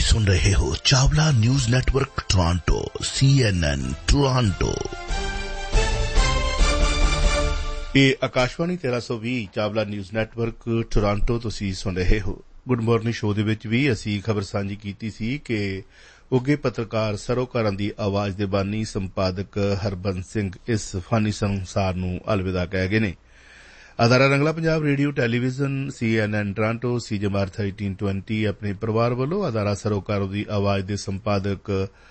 सुन रहे हो Chawla news network Toronto, CNN Toronto. ਇਹ Akashvani 1320 Chawla news network Toronto ਤੁਸੀਂ ਸੁਣ ਰਹੇ ਹੋ। ਗੁੱਡ ਮਾਰਨਿੰਗ ਸ਼ੋਅ ਦੇ ਵਿੱਚ ਵੀ ਅਸੀਂ ਖਬਰ ਸਾਂਝੀ ਕੀਤੀ ਸੀ ਕਿ ਉੱਘੇ ਪੱਤਰਕਾਰ ਸਰੋਕਾਰਾਂ ਦੀ ਆਵਾਜ਼ ਦੇ ਬਾਨੀ ਸੰਪਾਦਕ ਹਰਬੰਸ ਸਿੰਘ ਇਸ ਫਾਨੀ ਸੰਸਾਰ ਨੂੰ ਅਲਵਿਦਾ ਕਹਿ ਗਏ ਨੇ। ਅਦਾਰਾ ਰੰਗਲਾ Punjab radio television CNN Toronto CJMR 1320 ਆਪਣੇ ਪਰਿਵਾਰ ਵੱਲੋਂ ਅਦਾਰਾ ਸਰੋਕਾਰਾਂ ਦੀ ਆਵਾਜ਼ ਦੇ ਸੰਪਾਦਕ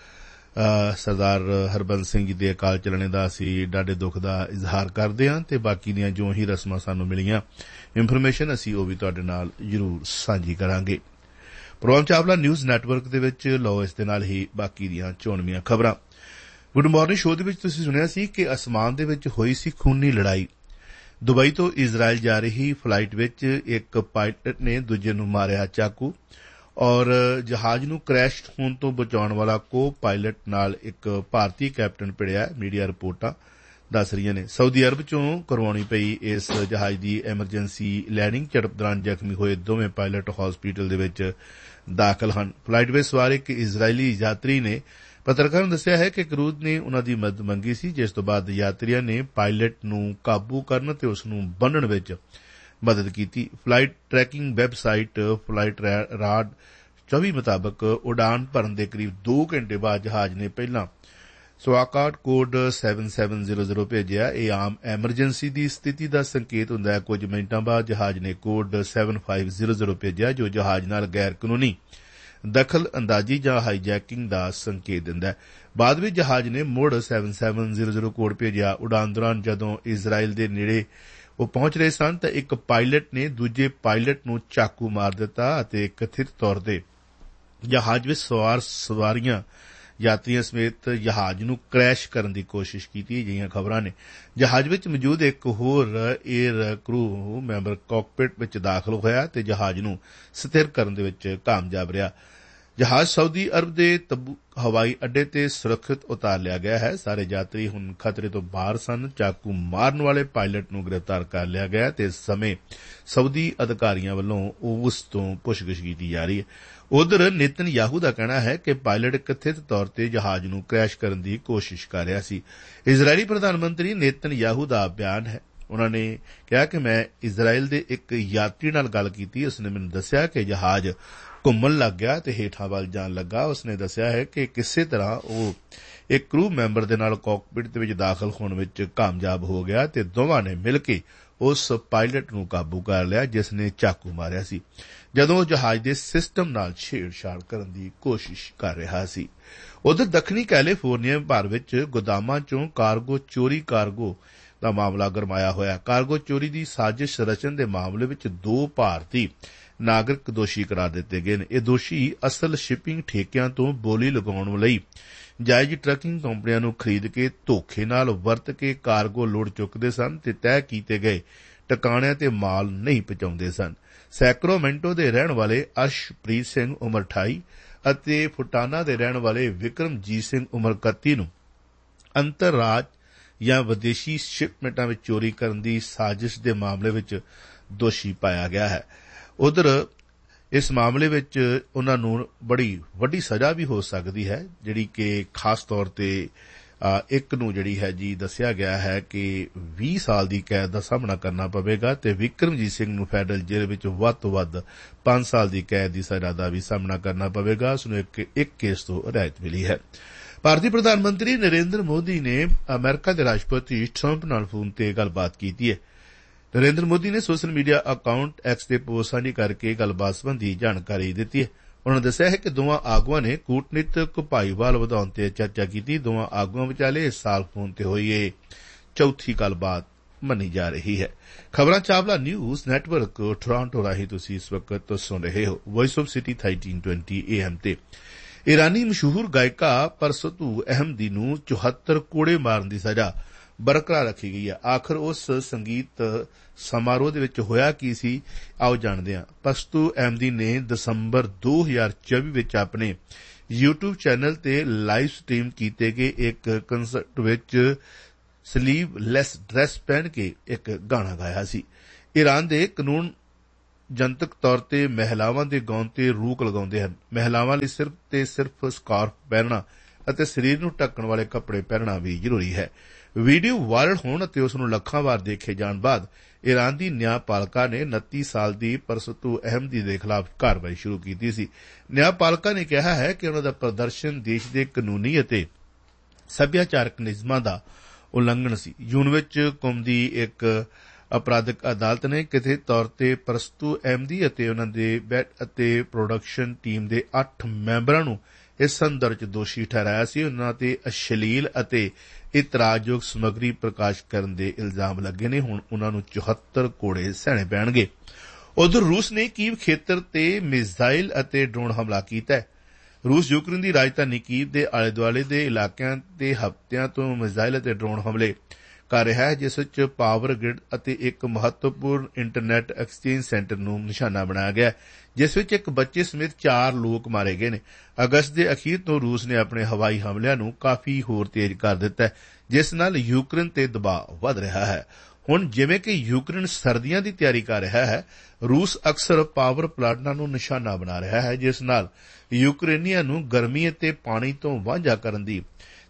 ਸਰਦਾਰ ਹਰਬੰਸ ਸਿੰਘ ਜੀ ਦੇ ਅਕਾਲ ਚਲਣੇ ਦਾ ਅਸੀਂ ਡਾਢੇ ਦੁੱਖ ਦਾ ਇਜ਼ਹਾਰ ਕਰਦੇ ਹਾਂ ਤੇ ਬਾਕੀ ਦੀਆਂ ਜੋ ਹੀ ਰਸਮਾਂ ਸਾਨੂੰ ਮਿਲੀਆਂ ਇਨਫੋਰਮੇਸ਼ਨ ਅਸੀਂ ਉਹ ਵੀ ਤੁਹਾਡੇ ਨਾਲ ਜ਼ਰੂਰ ਸਾਂਝੀ ਕਰਾਂਗੇ। ਪ੍ਰੋਗਰਾਮ ਚਾਵਲਾ ਨਿਊਜ਼ ਨੈਟਵਰਕ ਦੇ ਵਿੱਚ ਲਓ ਇਸ ਦੇ ਨਾਲ ਹੀ ਬਾਕੀ ਦੀਆਂ ਚੋਣਵੀਆਂ ਖਬਰਾਂ। ਗੁੱਡ ਮਾਰਨਿੰਗ ਸ਼ੋਅ ਦੇ ਵਿੱਚ ਤੁਸੀਂ ਸੁਣਿਆ ਸੀ ਕਿ ਅਸਮਾਨ ਦੇ ਵਿੱਚ ਹੋਈ ਸੀ ਖੂਨੀ ਲੜਾਈ। ਦੁਬਈ ਤੋਂ ਇਜ਼ਰਾਈਲ ਜਾ ਰਹੀ ਫਲਾਈਟ ਵਿੱਚ ਇੱਕ ਪਾਇਲਟ ਨੇ ਦੂਜੇ ਨੂੰ ਮਾਰਿਆ ਚਾਕੂ ਔਰ ਜਹਾਜ਼ ਨੂੰ ਕ੍ਰੈਸ਼ ਹੋਣ ਤੋਂ ਬਚਾਉਣ ਵਾਲਾ ਕੋ ਪਾਇਲਟ ਨਾਲ ਇੱਕ ਭਾਰਤੀ ਕੈਪਟਨ ਭਿੜਿਆ, ਮੀਡੀਆ ਰਿਪੋਰਟਾਂ ਦੱਸ ਰਹੀਆਂ ਨੇ। ਸਾਊਦੀ ਅਰਬ ਚੋਂ ਕਰਵਾਉਣੀ ਪਈ ਇਸ ਜਹਾਜ਼ ਦੀ ਐਮਰਜੈਂਸੀ ਲੈਂਡਿੰਗ। ਝੜਪ ਦੌਰਾਨ ਜ਼ਖਮੀ ਹੋਏ ਦੋਵੇਂ ਪਾਇਲਟ ਹਸਪੀਟਲ ਦੇ ਵਿੱਚ ਦਾਖਲ ਹਨ। ਫਲਾਈਟ ਵਿੱਚ ਸਵਾਰ ਇੱਕ ਇਜ਼ਰਾਈਲੀ ਯਾਤਰੀ ਨੇ ਪੱਤਰਕਾਰਾਂ ਨੂੰ ਦੱਸਿਆ ਹੈ ਕਿ ਕਰੂਜ਼ ਨੇ ਉਨ੍ਹਾਂ ਦੀ ਮਦਦ ਮੰਗੀ ਸੀ, ਜਿਸ ਤੋਂ ਬਾਅਦ ਯਾਤਰੀਆਂ ਨੇ ਪਾਇਲਟ ਨੂੰ ਕਾਬੂ ਕਰਨ ਤੇ ਉਸ ਨੂੰ ਬੰਨ੍ਹਣ ਵਿੱਚ ਮਦਦ ਕੀਤੀ। Flight trekking website flight rod 24 ਮੁਤਾਬਕ ਉਡਾਨ ਭਰਨ ਦੇ ਕਰੀਬ 2 ਘੰਟੇ ਬਾਅਦ ਜਹਾਜ਼ ਨੇ ਪਹਿਲਾਂ ਸਵਾਕਾਟ ਕੋਡ 7700 ਭੇਜਿਆ। ਇਹ ਆਮ ਐਮਰਜੈਂਸੀ ਦੀ ਸਥਿਤੀ ਦਾ ਸੰਕੇਤ ਹੁੰਦਾ ਹੈ। ਕੁਝ ਮਿੰਟਾਂ ਬਾਅਦ ਜਹਾਜ਼ ਨੇ ਕੋਡ 7500 ਭੇਜਿਆ, ਜੋ ਜਹਾਜ਼ ਨਾਲ ਗੈਰ ਕਾਨੂੰਨੀ ਦਖਲ ਅੰਦਾਜ਼ੀ ਜਾਂ ਹਾਈਜੈਕਿੰਗ ਦਾ ਸੰਕੇਤ ਦਿੰਦਾ ਹੈ। ਬਾਅਦ ਵਿੱਚ ਜਹਾਜ਼ ਨੇ ਮੁੜ 7700 ਕੋਡ ਭੇਜਿਆ। ਉਡਾਨ ਦੌਰਾਨ ਜਦੋਂ ਇਜ਼ਰਾਈਲ ਦੇ ਨੇੜੇ ਉਹ ਪਹੁੰਚ ਰਹੇ ਸਨ ਤਾਂ ਇੱਕ ਪਾਇਲਟ ਨੇ ਦੂਜੇ ਪਾਇਲਟ ਨੂੰ ਚਾਕੂ ਮਾਰ ਦਿੱਤਾ ਅਤੇ ਕਥਿਤ ਤੌਰ ਤੇ ਜਹਾਜ਼ ਵਿੱਚ ਸਵਾਰੀਆਂ ਯਾਤਰੀਆਂ ਸਮੇਤ ਜਹਾਜ਼ ਨੂੰ ਕ੍ਰੈਸ਼ ਕਰਨ ਦੀ ਕੋਸ਼ਿਸ਼ ਕੀਤੀ। ਅਜਿਹੀਆਂ ਖਬਰਾਂ ਨੇ। ਜਹਾਜ਼ ਵਿੱਚ ਮੌਜੂਦ ਇੱਕ ਹੋਰ ਏਅਰ ਕਰੂ ਮੈਂਬਰ ਕਾਕਪਿਟ ਵਿੱਚ ਦਾਖਲ ਹੋਇਆ ਤੇ ਜਹਾਜ਼ ਨੂੰ ਸਥਿਰ ਕਰਨ ਦੇ ਵਿੱਚ ਕਾਮਯਾਬ ਰਿਹਾ। ਜਹਾਜ਼ ਸਾਊਦੀ ਅਰਬ ਦੇ ਤਬੂਕ ਹਵਾਈ ਅੱਡੇ ਤੇ ਸੁਰੱਖਿਅਤ ਉਤਾਰ ਲਿਆ ਗਿਆ ਹੈ। ਸਾਰੇ ਯਾਤਰੀ ਹੁਣ ਖਤਰੇ ਤੋਂ ਬਾਹਰ ਸਨ। ਚਾਕੂ ਮਾਰਨ ਵਾਲੇ ਪਾਇਲਟ ਨੂੰ ਗ੍ਰਿਫਤਾਰ ਕਰ ਲਿਆ ਗਿਆ ਤੇ ਇਸ ਸਮੇਂ ਸਾਊਦੀ ਅਧਿਕਾਰੀਆਂ ਵੱਲੋਂ ਉਸ ਤੋਂ ਪੁੱਛਗਿੱਛ ਕੀਤੀ ਜਾ ਰਹੀ ਹੈ। ਉਧਰ ਨੇਤਨਯਾਹੂ ਦਾ ਕਹਿਣਾ ਹੈ ਕਿ ਪਾਇਲਟ ਕਥਿਤ ਤੌਰ ਤੇ ਜਹਾਜ਼ ਨੂੰ ਕ੍ਰੈਸ਼ ਕਰਨ ਦੀ ਕੋਸ਼ਿਸ਼ ਕਰ ਰਿਹਾ ਸੀ। ਇਜ਼ਰਾਈਲੀ ਪ੍ਰਧਾਨ ਮੰਤਰੀ ਨੇਤਨਯਾਹੂ ਦਾ ਬਿਆਨ ਹੈ। ਉਨ੍ਹਾਂ ਨੇ ਕਿਹਾ ਕਿ ਮੈਂ ਇਜ਼ਰਾਈਲ ਦੇ ਇੱਕ ਯਾਤਰੀ ਨਾਲ ਗੱਲ ਕੀਤੀ। ਉਸਨੇ ਮੈਨੂੰ ਦੱਸਿਆ ਕਿ ਜਹਾਜ਼ ਘੁੰਮਣ ਲੱਗ ਗਿਆ ਤੇ ਹੇਠਾਂ ਵੱਲ ਜਾਣ ਲੱਗਾ। ਉਸਨੇ ਦੱਸਿਆ ਹੈ ਕਿ ਕਿਸੇ ਤਰ੍ਹਾਂ ਉਹ ਇੱਕ ਕਰੂ ਮੈਂਬਰ ਦੇ ਨਾਲ ਕਾਕਪਿਟ ਦੇ ਵਿੱਚ ਦਾਖਲ ਹੋਣ ਵਿੱਚ ਕਾਮਯਾਬ ਹੋ ਗਿਆ ਤੇ ਦੋਵਾਂ ਨੇ ਮਿਲ ਕੇ ਉਸ ਪਾਇਲਟ ਨੂੰ ਕਾਬੂ ਕਰ ਲਿਆ ਜਿਸ ਨੇ ਚਾਕੂ ਮਾਰਿਆ ਸੀ ਜਦੋਂ ਉਹ ਜਹਾਜ਼ ਦੇ ਸਿਸਟਮ ਨਾਲ ਛੇੜਛਾੜ ਕਰਨ ਦੀ ਕੋਸ਼ਿਸ਼ ਕਰ ਰਿਹਾ ਸੀ। ਉਧਰ ਦੱਖਣੀ ਕੈਲੀਫੋਰਨੀਆ ਭਰ ਵਿੱਚ ਗੋਦਾਮਾਂ ਚੋਂ ਕਾਰਗੋ ਦਾ ਮਾਮਲਾ ਗਰਮਾਇਆ ਹੋਇਆ। ਕਾਰਗੋ ਚੋਰੀ ਦੀ ਸਾਜ਼ਿਸ਼ ਰਚਨ ਦੇ ਮਾਮਲੇ ਵਿੱਚ 2 ਭਾਰਤੀ ਨਾਗਰਿਕ ਦੋਸ਼ੀ ਕਰਾਰ ਦਿੱਤੇ ਗਏ ਨੇ। ਇਹ ਦੋਸ਼ੀ ਅਸਲ ਸ਼ਿਪਿੰਗ ਠੇਕਿਆਂ ਤੋਂ ਬੋਲੀ ਲਗਾਉਣ ਲਈ ਜਾਇਜ਼ ਟਰੱਕਿੰਗ ਕੰਪਨੀਆਂ ਨੂੰ ਖਰੀਦ ਕੇ ਧੋਖੇ ਨਾਲ ਵਰਤ ਕੇ ਕਾਰਗੋ ਲੋਡ ਚੁੱਕਦੇ ਸਨ ਤੇ ਤੈਅ ਕੀਤੇ ਗਏ ਟਿਕਾਣਿਆਂ ਤੇ ਮਾਲ ਨਹੀਂ ਪਹੁੰਚਾਉਂਦੇ ਸਨ। ਸੈਕਰਾਮੈਂਟੋ ਦੇ ਰਹਿਣ ਵਾਲੇ ਅਰਸ਼ਪ੍ਰੀਤ ਸਿੰਘ ਉਮਰ 28 ਅਤੇ ਫੁਟਾਨਾ ਦੇ ਰਹਿਣ ਵਾਲੇ ਵਿਕਰਮਜੀਤ ਸਿੰਘ ਉਮਰ 31 ਨੂੰ ਅੰਤਰਰਾਜ ਜਾਂ ਵਿਦੇਸ਼ੀ ਸ਼ਿਪਮੈਂਟਾਂ ਵਿੱਚ ਚੋਰੀ ਕਰਨ ਦੀ ਸਾਜ਼ਿਸ਼ ਦੇ ਮਾਮਲੇ ਵਿੱਚ ਦੋਸ਼ੀ ਪਾਇਆ ਗਿਆ ਹੈ। ਉਧਰ ਇਸ ਮਾਮਲੇ ਵਿੱਚ ਉਨ੍ਹਾਂ ਨੂੰ ਬੜੀ ਵੱਡੀ ਸਜ਼ਾ ਵੀ ਹੋ ਸਕਦੀ ਹੈ, ਜਿਹੜੀ ਕਿ ਖਾਸ ਤੌਰ ਤੇ ਇੱਕ ਨੂੰ ਜਿਹੜੀ ਹੈ ਜੀ ਦੱਸਿਆ ਗਿਆ ਹੈ ਕਿ 20 ਸਾਲ ਦੀ ਕੈਦ ਦਾ ਸਾਹਮਣਾ ਕਰਨਾ ਪਵੇਗਾ ਤੇ ਵਿਕਰਮਜੀਤ ਸਿੰਘ ਨੂੰ ਫੈਡਰਲ ਜੇਲ੍ਹ ਵਿੱਚ ਵੱਧ ਤੋਂ ਵੱਧ 5 ਸਾਲ ਦੀ ਕੈਦ ਦੀ ਸਜ਼ਾ ਦਾ ਵੀ ਸਾਹਮਣਾ ਕਰਨਾ ਪਵੇਗਾ। ਉਸ ਨੂੰ ਇੱਕ ਕੇਸ ਤੋਂ ਰਿਆਇਤ ਮਿਲੀ ਹੈ। ਭਾਰਤੀ ਪ੍ਰਧਾਨ ਮੰਤਰੀ ਨਰਿੰਦਰ ਮੋਦੀ ਨੇ ਅਮਰੀਕਾ ਦੇ ਰਾਸ਼ਟਰਪਤੀ ਟਰੰਪ ਨਾਲ ਫੋਨ ਤੇ ਗੱਲਬਾਤ ਕੀਤੀ ਹੈ। ਨਰਿੰਦਰ ਮੋਦੀ ਨੇ ਸੋਸ਼ਲ ਮੀਡੀਆ ਅਕਾਊਂਟ ਐਕਸ ਤੇ ਪੋਸਟ ਸਾਂਝੀ ਕਰਕੇ ਗੱਲਬਾਤ ਸੰਬੰਧੀ ਜਾਣਕਾਰੀ ਦਿੱਤੀ ਹੈ। ਉਨ੍ਹਾਂ ਨੇ ਦੱਸਿਆ ਹੈ ਕਿ ਦੋਵਾਂ ਆਗੂਆਂ ਨੇ ਕੂਟਨੀਤਕ ਭਾਈਵਾਲ ਵਧਾਉਣ ਤੇ ਚਰਚਾ ਕੀਤੀ। ਦੋਵਾਂ ਆਗੂਆਂ ਵਿਚਾਲੇ ਇਸ ਸਾਲ ਫੋਨ ਤੇ ਹੋਈ ਇਹ ਚੌਥੀ ਗੱਲਬਾਤ ਮੰਨੀ ਜਾ ਰਹੀ ਹੈ। ਖਬਰਾਂ ਚਾਵਲਾ ਨਿਊਜ਼ ਨੈਟਵਰਕ ਟੋਰਾਂਟੋ ਰਾਹੀਂ ਤੁਸੀਂ ਇਸ ਵਕਤ ਸੁਣ ਰਹੇ ਹੋ। ਵੌਇਸ ਆਫ ਸਿਟੀ 1320 AM ਤੇ ਈਰਾਨੀ ਮਸ਼ਹੂਰ ਗਾਇਕਾ ਪਰਸਤੂ ਅਹਿਮਦੀ ਨੂੰ 74 ਕੋੜੇ ਮਾਰਨ ਦੀ ਸਜ਼ਾ ਬਰਕਰਾਰ ਰੱਖੀ ਗਈ ਹੈ। ਆਖਰ ਉਸ ਸੰਗੀਤ ਸਮਾਰੋਹ ਦੇ ਵਿੱਚ ਹੋਇਆ ਕੀ ਸੀ, ਆਓ ਜਾਣਦੇ ਹਾਂ। ਪਰਸਤੂ ਅਹਿਮਦੀ ਨੇ ਦਸੰਬਰ 2024 ਵਿੱਚ ਆਪਣੇ YouTube ਚੈਨਲ ਤੇ ਲਾਈਵ ਸਟ੍ਰੀਮ ਕੀਤੇ ਗਏ ਇੱਕ ਕੰਸਰਟ ਵਿੱਚ ਸਲੀਵਲੈਸ ਡਰੈਸ ਪਹਿਨ ਕੇ ਇੱਕ ਗਾਣਾ ਗਾਇਆ ਸੀ। ਈਰਾਨ ਦੇ ਕਾਨੂੰਨ ਜਨਤਕ ਤੌਰ ਤੇ ਮਹਿਲਾਵਾਂ ਦੇ ਗਾਉਣ ਤੇ ਰੋਕ ਲਗਾਉਂਦੇ ਹਨ। ਮਹਿਲਾਵਾਂ ਲਈ ਸਿਰਫ ਤੇ ਸਿਰਫ ਸਕਾਰਫ ਪਹਿਨਣਾ ਅਤੇ ਸਰੀਰ ਨੂੰ ਢੱਕਣ ਵਾਲੇ ਕੱਪੜੇ ਪਹਿਨਣਾ ਵੀ ਜ਼ਰੂਰੀ ਹੈ। ਵੀਡੀਓ ਵਾਇਰਲ ਹੋਣ ਅਤੇ ਉਸ ਨੂੰ ਲੱਖਾਂ ਵਾਰ ਦੇਖੇ ਜਾਣ ਬਾਅਦ ਈਰਾਨ ਦੀ ਨਿਆਂਪਾਲਿਕਾ ਨੇ 29 ਸਾਲ ਦੀ ਪਰਸਤੂ ਅਹਿਮਦੀ ਦੇ ਖਿਲਾਫ ਕਾਰਵਾਈ ਸ਼ੁਰੂ ਕੀਤੀ ਸੀ। ਨਿਆਂਪਾਲਿਕਾ ਨੇ ਕਿਹਾ ਹੈ ਕਿ ਉਨ੍ਹਾਂ ਦਾ ਪ੍ਰਦਰਸ਼ਨ ਦੇਸ਼ ਦੇ ਕਾਨੂੰਨੀ ਅਤੇ ਸੱਭਿਆਚਾਰਕ ਨਿਯਮਾਂ ਦਾ ਉਲੰਘਣ ਸੀ। ਜੂਨ ਵਿੱਚ ਕੌਮ ਦੀ ਇੱਕ ਅਪਰਾਧਕ ਅਦਾਲਤ ਨੇ ਕਥਿਤ ਤੌਰ ਤੇ ਪਰਸਤੂ ਅਹਿਮਦੀ ਅਤੇ ਉਨ੍ਹਾਂ ਦੇ ਬੈਟ ਅਤੇ ਪ੍ਰੋਡਕਸ਼ਨ ਟੀਮ ਦੇ 8 ਮੈਂਬਰਾਂ ਨੂੰ ਇਸ ਸੰਦਰਭ ਚ ਦੋਸ਼ੀ ਠਹਿਰਾਇਆ ਸੀ। ਉਨ੍ਹਾਂ ਤੇ ਅਸ਼ਲੀਲ ਅਤੇ ਇਤਰਾਜ਼ਯੋਗ ਸਮੱਗਰੀ ਪ੍ਰਕਾਸ਼ ਕਰਨ ਦੇ ਇਲਜ਼ਾਮ ਲੱਗੇ ਨੇ। ਹੁਣ ਉਨ੍ਹਾਂ ਨੂੰ 74 ਕੋੜੇ ਸਹਿਣੇ ਪੈਣਗੇ। ਉਧਰ ਰੂਸ ਨੇ ਕੀਵ ਖੇਤਰ ਤੇ ਮਿਜ਼ਾਈਲ ਅਤੇ ਡਰੋਨ ਹਮਲਾ ਕੀਤਾ ਹੈ। ਰੂਸ ਯੂਕਰੇਨ ਦੀ ਰਾਜਧਾਨੀ ਕੀਵ ਦੇ ਆਲੇ ਦੁਆਲੇ ਦੇ ਇਲਾਕਿਆਂ ਤੇ ਹਫ਼ਤਿਆਂ ਤੋਂ ਮਿਜ਼ਾਈਲ ਅਤੇ ਡਰੋਨ ਹਮਲੇ ਕਰ ਰਿਹਾ ਹੈ, ਜਿਸ ਵਿੱਚ ਪਾਵਰ ਗ੍ਰਿਡ ਅਤੇ ਇੱਕ ਮਹੱਤਵਪੂਰਨ ਇੰਟਰਨੈਟ ਐਕਸਚੇਂਜ ਸੈਂਟਰ ਨੂੰ ਨਿਸ਼ਾਨਾ ਬਣਾਇਆ ਗਿਆ, ਜਿਸ ਵਿੱਚ ਇੱਕ ਬੱਚੇ ਸਮੇਤ 4 ਲੋਕ ਮਾਰੇ ਗਏ ਨੇ। ਅਗਸਤ ਦੇ ਅਖੀਰ ਤੋਂ ਰੂਸ ਨੇ ਆਪਣੇ ਹਵਾਈ ਹਮਲਿਆਂ ਨੂੰ ਕਾਫੀ ਹੋਰ ਤੇਜ਼ ਕਰ ਦਿੱਤਾ ਹੈ, ਜਿਸ ਨਾਲ ਯੂਕਰੇਨ ਤੇ ਦਬਾਅ ਵਧ ਰਿਹਾ ਹੈ। ਹੁਣ ਜਿਵੇਂ ਕਿ ਯੂਕਰੇਨ ਸਰਦੀਆਂ ਦੀ ਤਿਆਰੀ ਕਰ ਰਿਹਾ ਹੈ, ਰੂਸ ਅਕਸਰ ਪਾਵਰ ਪਲਾਂਟਾਂ ਨੂੰ ਨਿਸ਼ਾਨਾ ਬਣਾ ਰਿਹਾ ਹੈ, ਜਿਸ ਨਾਲ ਯੂਕਰੇਨੀਆਂ ਨੂੰ ਗਰਮੀ ਅਤੇ ਪਾਣੀ ਤੋਂ ਵਾਂਝਾ ਕਰਨ ਦੀ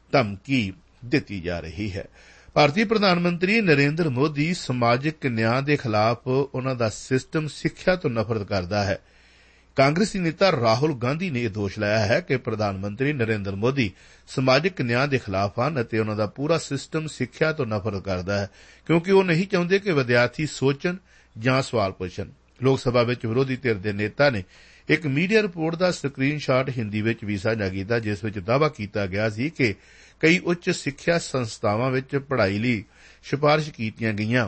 ਧਮਕੀ ਦਿੱਤੀ ਜਾ ਰਹੀ ਹੈ। ਭਾਰਤੀ ਪ੍ਰਧਾਨ ਮੰਤਰੀ ਨਰਿੰਦਰ ਮੋਦੀ ਸਮਾਜਿਕ ਨਿਆਂ ਦੇ ਖਿਲਾਫ ਉਨ੍ਹਾਂ ਦਾ ਸਿਸਟਮ ਸਿੱਖਿਆ ਤੋਂ ਨਫ਼ਰਤ ਕਰਦਾ ਹੈ। ਕਾਂਗਰਸੀ ਨੇਤਾ ਰਾਹੁਲ ਗਾਂਧੀ ਨੇ ਇਹ ਦੋਸ਼ ਲਾਇਆ ਹੈ ਕਿ ਪ੍ਰਧਾਨ ਮੰਤਰੀ ਨਰਿੰਦਰ ਮੋਦੀ ਸਮਾਜਿਕ ਨਿਆਂ ਦੇ ਖਿਲਾਫ ਹਨ ਅਤੇ ਉਨ੍ਹਾਂ ਦਾ ਪੂਰਾ ਸਿਸਟਮ ਸਿੱਖਿਆ ਤੋਂ ਨਫ਼ਰਤ ਕਰਦਾ ਹੈ, ਕਿਉਂਕਿ ਉਹ ਨਹੀਂ ਚਾਹੁੰਦੇ ਕਿ ਵਿਦਿਆਰਥੀ ਸੋਚਣ ਜਾਂ ਸਵਾਲ ਪੁੱਛਣ। ਲੋਕ ਸਭਾ ਵਿੱਚ ਵਿਰੋਧੀ ਧਿਰ ਦੇ ਨੇਤਾ ਨੇ ਇੱਕ ਮੀਡੀਆ ਰਿਪੋਰਟ ਦਾ ਸਕਰੀਨਸ਼ਾਟ ਹਿੰਦੀ ਵਿੱਚ ਵੀ ਸਾਂਝਾ ਕੀਤਾ, ਜਿਸ ਵਿੱਚ ਦਾਅਵਾ ਕੀਤਾ ਗਿਆ ਸੀ ਕਿ ਕਈ ਉੱਚ ਸਿੱਖਿਆ ਸੰਸਥਾਵਾਂ ਵਿੱਚ ਪੜ੍ਹਾਈ ਲਈ ਸਿਫਾਰਸ਼ ਕੀਤੀਆਂ ਗਈਆਂ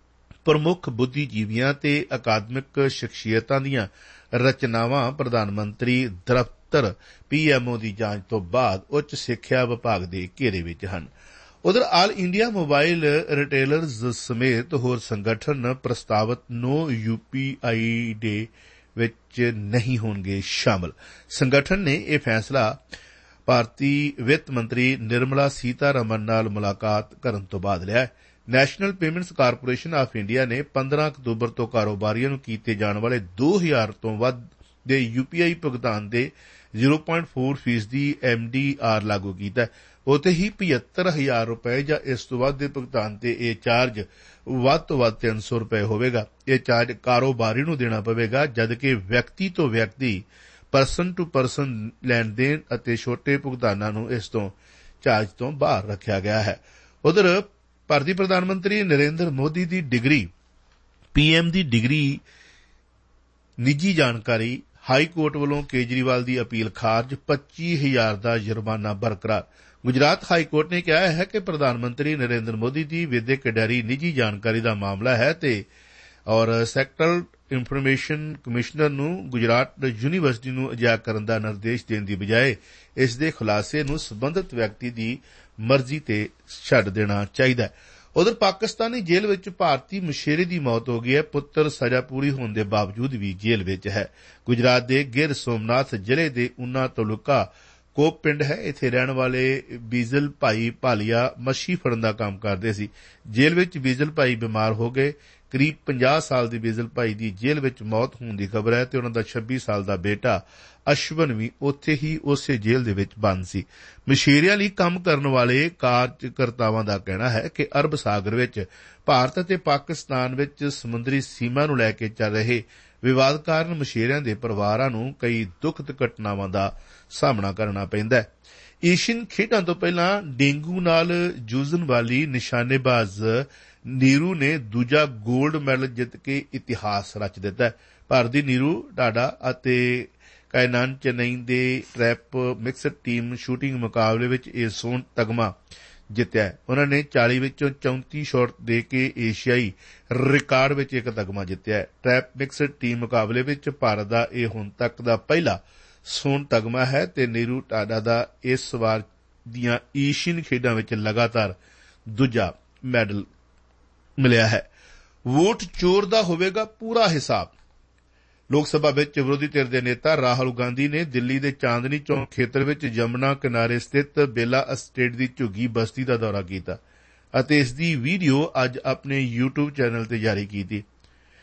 ਪ੍ਰਮੁੱਖ ਬੁੱਧੀਜੀਵੀਆਂ ਤੇ ਅਕਾਦਮਿਕ ਸ਼ਖਸੀਅਤਾਂ ਦੀਆਂ ਰਚਨਾਵਾਂ ਪ੍ਰਧਾਨ ਮੰਤਰੀ ਦਫ਼ਤਰ PMO ਦੀ ਜਾਂਚ ਤੋਂ ਬਾਅਦ ਉੱਚ ਸਿੱਖਿਆ ਵਿਭਾਗ ਦੇ ਘੇਰੇ ਵਿੱਚ ਹਨ। ਉਧਰ ਆਲ ਇੰਡੀਆ ਮੋਬਾਈਲ ਰਿਟੇਲਰਜ਼ ਸਮੇਤ ਹੋਰ ਸੰਗਠਨ ਪ੍ਰਸਤਾਵਿਤ ਨੋ UPI ਡੇ ਵਿੱਚ ਨਹੀਂ ਹੋਣਗੇ ਸ਼ਾਮਲ। ਸੰਗਠਨ ਨੇ ਇਹ ਫੈਸਲਾ ਭਾਰਤੀ ਵਿੱਤ ਮੰਤਰੀ ਨਿਰਮਲਾ ਸੀਤਾਰਮਨ ਨਾਲ ਮੁਲਾਕਾਤ ਕਰਨ ਤੋਂ ਬਾਅਦ ਲਿਆ ਹੈ। National payments corporation of India ਨੇ 15 ਅਕਤੂਬਰ ਤੋਂ ਕਾਰੋਬਾਰੀਆਂ ਨੂੰ ਕੀਤੇ ਜਾਣ ਵਾਲੇ 2000 ਤੋਂ ਵੱਧ ਦੇ UPI ਭੁਗਤਾਨ ਦੇ 0.4% MDR ਲਾਗੂ ਕੀਤਾ ਹੈ। ਉੱਥੇ ਹੀ 75,000 ਰੁਪਏ ਜਾਂ ਇਸ ਤੋਂ ਵੱਧ ਦੇ ਭੁਗਤਾਨ ਤੇ ਇਹ ਚਾਰਜ ਵੱਧ ਤੋਂ ਵੱਧ 300 ਰੁਪਏ ਹੋਵੇਗਾ। ਇਹ ਚਾਰਜ ਕਾਰੋਬਾਰੀ ਨੂੰ ਦੇਣਾ ਪਵੇਗਾ, ਜਦਕਿ ਵਿਅਕਤੀ ਤੋਂ ਵਿਅਕਤੀ ਪਰਸਨ ਟੂ ਪਰਸਨ ਲੈਣ ਦੇਣ ਅਤੇ ਛੋਟੇ ਭੁਗਤਾਨਾਂ ਨੂੰ ਇਸ ਤੋਂ ਚਾਰਜ ਤੋਂ ਬਾਹਰ ਰੱਖਿਆ ਗਿਆ ਹੈ। ਉਧਰ ਭਾਰਤੀ ਪ੍ਰਧਾਨ ਮੰਤਰੀ ਨਰਿੰਦਰ ਮੋਦੀ ਦੀ ਡਿਗਰੀ PM ਦੀ ਡਿਗਰੀ ਨਿੱਜੀ ਜਾਣਕਾਰੀ ਹਾਈ ਕੋਰਟ ਵੱਲੋਂ ਕੇਜਰੀਵਾਲ ਦੀ ਅਪੀਲ ਖਾਰਜ 25,000 ਦਾ ਜੁਰਮਾਨਾ ਬਰਕਰਾਰ। ਗੁਜਰਾਤ ਹਾਈ ਕੋਰਟ ਨੇ ਕਿਹਾ ਹੈ ਕਿ ਪ੍ਰਧਾਨ ਮੰਤਰੀ ਨਰਿੰਦਰ ਮੋਦੀ ਦੀ ਵਿਦਿਅਕ ਡਾਇਰੀ ਨਿੱਜੀ ਜਾਣਕਾਰੀ ਦਾ ਮਾਮਲਾ ਹੈ ਤੇ ਸੈਕਟਰਲ ਇਨਫੋਰਮੇਸ਼ਨ ਕਮਿਸ਼ਨਰ ਨੂੰ ਗੁਜਰਾਤ ਯੂਨੀਵਰਸਿਟੀ ਨੂੰ ਅਜਾਇਜ਼ ਕਰਨ ਦਾ ਨਿਰਦੇਸ਼ ਦੇਣ ਦੀ ਬਜਾਏ ਇਸ ਦੇ ਖੁਲਾਸੇ ਨੂੰ ਸਬੰਧਤ ਵਿਅਕਤੀ ਦੀ ਮਰਜ਼ੀ ਤੇ ਛੱਡ ਦੇਣਾ ਚਾਹੀਦਾ ਹੈ। ਉਧਰ ਪਾਕਿਸਤਾਨੀ ਜੇਲ੍ਹ ਵਿੱਚ ਭਾਰਤੀ ਮੁਸ਼ੇਰੇ ਦੀ ਮੌਤ ਹੋ ਗਈ ਹੈ। ਪੁੱਤਰ ਸਜ਼ਾ ਪੂਰੀ ਹੋਣ ਦੇ ਬਾਵਜੂਦ ਵੀ ਜੇਲ੍ਹ ਵਿੱਚ ਹੈ। ਗੁਜਰਾਤ ਦੇ ਗਿਰ ਸੋਮਨਾਥ ਜ਼ਿਲ੍ਹੇ ਦੇ ਉਨਾ ਤਾਲੁਕਾ ਕੋਪ ਪਿੰਡ ਹੈ। ਇੱਥੇ ਰਹਿਣ ਵਾਲੇ ਬੀਜ਼ਲ ਭਾਈ ਭਾਲੀਆ ਮੱਛੀ ਫੜਨ ਦਾ ਕੰਮ ਕਰਦੇ ਸੀ। ਜੇਲ੍ਹ ਵਿੱਚ ਬੀਜ਼ਲ ਭਾਈ ਬਿਮਾਰ ਹੋ ਗਏ। ਕਰੀਬ 50 ਸਾਲ ਦੀ ਬੀਜ਼ਲ ਭਾਈ ਦੀ ਜੇਲ੍ਹ ਵਿੱਚ ਮੌਤ ਹੋਣ ਦੀ ਖਬਰ ਹੈ ਤੇ ਉਨ੍ਹਾਂ ਦਾ 26 ਸਾਲ ਦਾ ਬੇਟਾ ਅਸ਼ਵਨ ਵੀ ਉੱਥੇ ਹੀ ਉਸੇ ਜੇਲ੍ਹ ਦੇ ਵਿੱਚ ਬੰਦ ਸੀ। ਮਛੇਰਿਆਂ ਲਈ ਕੰਮ ਕਰਨ ਵਾਲੇ ਕਾਰਜਕਰਤਾਵਾਂ ਦਾ ਕਹਿਣਾ ਹੈ ਕਿ ਅਰਬ ਸਾਗਰ ਵਿੱਚ ਭਾਰਤ ਅਤੇ ਪਾਕਿਸਤਾਨ ਵਿੱਚ ਸਮੁੰਦਰੀ ਸੀਮਾ ਨੂੰ ਲੈ ਕੇ ਚੱਲ ਰਹੇ ਵਿਵਾਦ ਕਾਰਨ ਮਛੇਰਿਆਂ ਦੇ ਪਰਿਵਾਰਾਂ ਨੂੰ ਕਈ ਦੁਖਦ ਘਟਨਾਵਾਂ ਦਾ ਸਾਹਮਣਾ ਕਰਨਾ ਪੈਂਦਾ ਹੈ। ਏਸ਼ੀਅਨ ਖੇਡਾਂ ਤੋਂ ਪਹਿਲਾਂ ਡੇਂਗੂ ਨਾਲ ਜੂਝਣ ਵਾਲੀ ਨਿਸ਼ਾਨੇਬਾਜ਼ ਨੀਰੂ ਨੇ ਦੂਜਾ ਗੋਲਡ ਮੈਡਲ ਜਿੱਤ ਕੇ ਇਤਿਹਾਸ ਰਚ ਦਿੱਤਾ ਹੈ। ਭਾਰਤ ਦੀ ਨੀਰੂ ਟਾਡਾ ਅਤੇ ਕਾਇਨਾਨ ਚੇਨਈ ਦੇ ਟ੍ਰੈਪ ਮਿਕਸਡ ਟੀਮ ਸ਼ੂਟਿੰਗ ਮੁਕਾਬਲੇ ਵਿੱਚ ਇਹ ਸੋਨ ਤਗਮਾ ਜਿੱਤਿਆ। ਉਨ੍ਹਾਂ ਨੇ 40 ਵਿੱਚੋਂ 34 ਸ਼ਾਟ ਦੇ ਕੇ ਏਸ਼ੀਆਈ ਰਿਕਾਰਡ ਵਿੱਚ ਇੱਕ ਤਗਮਾ ਜਿੱਤਿਆ। ਟ੍ਰੈਪ ਮਿਕਸਡ ਟੀਮ ਮੁਕਾਬਲੇ ਵਿੱਚ ਭਾਰਤ ਦਾ ਇਹ ਹੁਣ ਤੱਕ ਦਾ ਪਹਿਲਾ ਸੋਨ ਤਗਮਾ ਹੈ ਤੇ ਨੀਰੂ ਟਾਡਾ ਦਾ ਇਸ ਵਾਰ ਦੀਆਂ ਏਸ਼ੀਅਨ ਖੇਡਾਂ ਵਿੱਚ ਲਗਾਤਾਰ ਦੂਜਾ ਮੈਡਲ ਮਿਲਿਆ ਹੈ। ਵੋਟ ਚੋਰ ਦਾ ਹੋਵੇਗਾ ਪੂਰਾ ਹਿਸਾਬ। ਲੋਕ ਸਭਾ ਵਿੱਚ ਵਿਰੋਧੀ ਧਿਰ ਦੇ ਨੇਤਾ ਰਾਹੁਲ ਗਾਂਧੀ ਨੇ ਦਿੱਲੀ ਦੇ ਚਾਂਦਨੀ ਚੌਕ ਖੇਤਰ ਵਿੱਚ ਜਮਨਾ ਕਿਨਾਰੇ ਸਥਿਤ ਬੇਲਾ ਅਸਟੇਟ ਦੀ ਝੁੱਗੀ ਬਸਤੀ ਦਾ ਦੌਰਾ ਕੀਤਾ ਅਤੇ ਇਸ ਦੀ ਵੀਡੀਓ ਅੱਜ ਆਪਣੇ YouTube ਚੈਨਲ ਤੇ ਜਾਰੀ ਕੀਤੀ।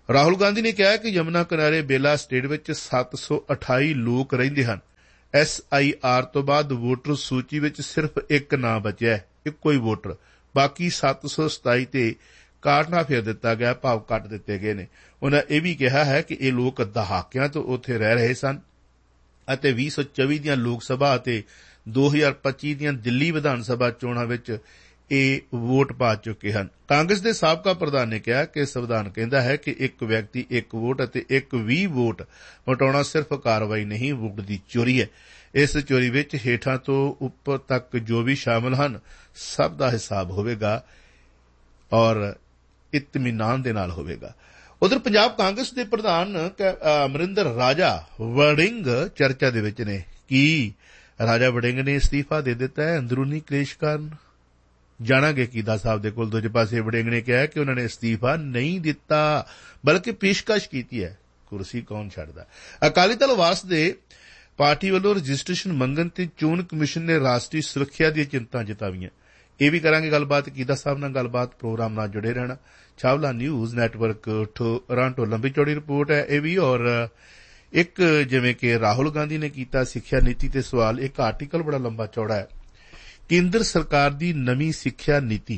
ਰਾਹੁਲ ਗਾਂਧੀ ਨੇ ਕਿਹਾ ਕਿ ਯਮੁਨਾ ਕਿਨਾਰੇ ਬੇਲਾ ਸਟੇਟ ਵਿੱਚ 728 ਲੋਕ ਰਹਿੰਦੇ ਹਨ। SIR ਤੋਂ ਬਾਅਦ ਵੋਟਰ ਸੂਚੀ ਵਿੱਚ ਸਿਰਫ ਇੱਕ ਨਾਂ ਬਚਿਆ, ਇੱਕੋ ਹੀ ਵੋਟਰ। ਬਾਕੀ 727 ਤੇ ਕਾਟਨਾ ਫੇਰ ਦਿੱਤਾ ਗਿਆ, ਭਾਵ ਕੱਟ ਦਿੱਤੇ ਗਏ ਨੇ। ਉਨ੍ਹਾਂ ਇਹ ਵੀ ਕਿਹਾ ਹੈ ਕਿ ਇਹ ਲੋਕ ਦਹਾਕਿਆਂ ਤੋਂ ਉੱਥੇ ਰਹਿ ਰਹੇ ਸਨ ਅਤੇ 2024 ਦੀਆਂ ਲੋਕ ਸਭਾ ਅਤੇ 2025 ਦੀਆਂ ਦਿੱਲੀ ਵਿਧਾਨ ਸਭਾ ਚੋਣਾਂ ਵਿੱਚ ਇਹ ਵੋਟ ਪਾ ਚੁੱਕੇ ਹਨ। ਕਾਂਗਰਸ ਦੇ ਸਾਬਕਾ ਪ੍ਰਧਾਨ ਨੇ ਕਿਹਾ ਕਿ ਸੰਵਿਧਾਨ ਕਹਿੰਦਾ ਹੈ ਕਿ ਇੱਕ ਵਿਅਕਤੀ ਇੱਕ ਵੋਟ ਅਤੇ ਇੱਕ ਵੀ ਵੋਟ ਵਟਾਉਣਾ ਸਿਰਫ ਕਾਰਵਾਈ ਨਹੀਂ, ਵੋਟ ਦੀ ਚੋਰੀ ਹੈ। ਇਸ ਚੋਰੀ ਵਿੱਚ ਹੇਠਾਂ ਤੋਂ ਉੱਪਰ ਤੱਕ ਜੋ ਵੀ ਸ਼ਾਮਲ ਹਨ ਸਭ ਦਾ ਹਿਸਾਬ ਹੋਵੇਗਾ ਔਰ ਇਤਮੀਨਾਨ ਦੇ ਨਾਲ ਹੋਵੇਗਾ। ਉਧਰ ਪੰਜਾਬ ਕਾਂਗਰਸ ਦੇ ਪ੍ਰਧਾਨ ਅਮਰਿੰਦਰ ਰਾਜਾ ਵੜਿੰਗ ਚਰਚਾ ਦੇ ਵਿੱਚ ਨੇ। ਕੀ ਰਾਜਾ ਵੜਿੰਗ ਨੇ ਅਸਤੀਫਾ ਦੇ ਦਿੱਤਾ ਹੈ ਅੰਦਰੂਨੀ ਕਲੇਸ਼ ਕਾਰਨ? ਜਾਣਾਂਗੇ ਕੀਦਾ ਸਾਹਿਬ ਦੇ ਕੋਲ। ਦੂਜੇ ਪਾਸੇ ਵੜਿੰਗ ਨੇ ਕਿਹਾ ਕਿ ਉਨ੍ਹਾਂ ਨੇ ਅਸਤੀਫਾ ਨਹੀਂ ਦਿੱਤਾ ਬਲਕਿ ਪੇਸ਼ਕਸ਼ ਕੀਤੀ ਹੈ। ਕੁਰਸੀ ਕੌਣ ਛੱਡਦਾ? ਅਕਾਲੀ ਦਲ ਵਾਸ ਦੇ ਪਾਰਟੀ ਵੱਲੋਂ ਰਜਿਸਟ੍ਰੇਸ਼ਨ ਮੰਗਣ ਤੇ ਚੋਣ ਕਮਿਸ਼ਨ ਨੇ ਰਾਸ਼ਟਰੀ ਸੁਰੱਖਿਆ ਦੀਆਂ ਚਿੰਤਾ ਜਤਾਈਆਂ। ਇਹ ਵੀ ਕਰਾਂਗੇ ਗੱਲਬਾਤ ਕੀਦਾ ਸਾਹਿਬ ਨਾਲ। ਗੱਲਬਾਤ ਪ੍ਰੋਗਰਾਮ ਨਾਲ ਜੁੜੇ ਰਹਿਣਾ। ਛਾਵਲਾ ਨਿਊਜ਼ ਨੈਟਵਰਕ ਟੋਰਾਂਟੋ। ਲੰਬੀ ਚੌੜੀ ਰਿਪੋਰਟ ਹੈ ਇਹ ਵੀ। ਔਰ ਇੱਕ ਜਿਵੇਂ ਕਿ ਰਾਹੁਲ ਗਾਂਧੀ ਨੇ ਕੀਤਾ ਸਿੱਖਿਆ ਨੀਤੀ ਤੇ ਸਵਾਲ, ਇੱਕ ਆਰਟੀਕਲ ਬੜਾ ਲੰਬਾ ਚੌੜਾ ਹੈ। ਕੇਂਦਰ ਸਰਕਾਰ ਦੀ ਨਵੀਂ ਸਿੱਖਿਆ ਨੀਤੀ,